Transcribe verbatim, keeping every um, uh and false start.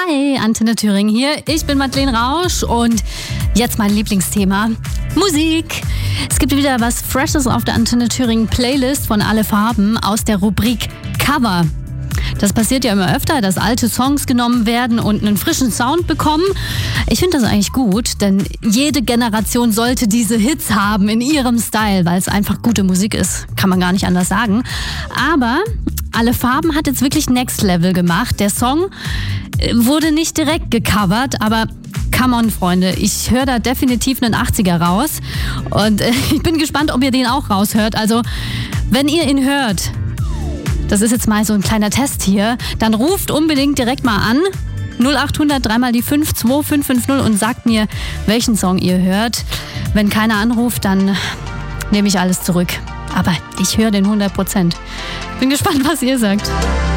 Hi, Antenne Thüringen hier. Ich bin Madeleine Rausch und jetzt mein Lieblingsthema, Musik. Es gibt wieder was Freshes auf der Antenne Thüringen Playlist von Alle Farben aus der Rubrik Cover. Das passiert ja immer öfter, dass alte Songs genommen werden und einen frischen Sound bekommen. Ich finde das eigentlich gut, denn jede Generation sollte diese Hits haben in ihrem Style, weil es einfach gute Musik ist. Kann man gar nicht anders sagen. Aber Alle Farben hat jetzt wirklich Next Level gemacht. Der Song wurde nicht direkt gecovert, aber come on, Freunde, ich höre da definitiv einen achtziger raus. Und äh, ich bin gespannt, ob ihr den auch raushört. Also, wenn ihr ihn hört, das ist jetzt mal so ein kleiner Test hier, dann ruft unbedingt direkt mal an. null acht hundert drei mal die fünf zwei fünf fünf null und sagt mir, welchen Song ihr hört. Wenn keiner anruft, dann nehme ich alles zurück. Aber ich höre den hundert Prozent. Bin gespannt, was ihr sagt.